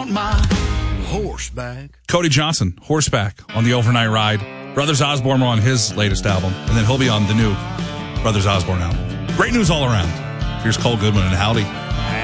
on my horseback. Cody Johnson, Horseback, on the overnight ride. Brothers Osborne were on his latest album, and then he'll be on the new Brothers Osborne album. Great news all around. Here's Cole Goodman and Howdy.